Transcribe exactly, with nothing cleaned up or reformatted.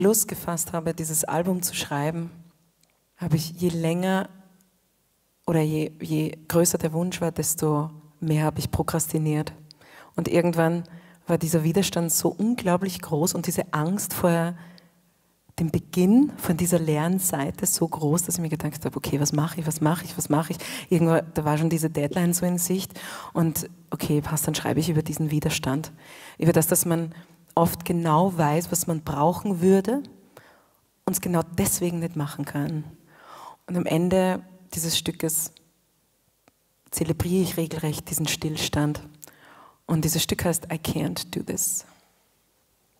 Lust gefasst habe, dieses Album zu schreiben, habe ich je länger oder je, je größer der Wunsch war, desto mehr habe ich prokrastiniert. Und irgendwann war dieser Widerstand so unglaublich groß und diese Angst vor dem Beginn von dieser leeren Seite so groß, dass ich mir gedacht habe, okay, was mache ich, was mache ich, was mache ich? Irgendwann, da war schon diese Deadline so in Sicht und okay, passt, dann schreibe ich über diesen Widerstand. Über das, dass man oft genau weiß, was man brauchen würde und es genau deswegen nicht machen kann. Und am Ende dieses Stückes zelebriere ich regelrecht diesen Stillstand. Und dieses Stück heißt I Can't Do This.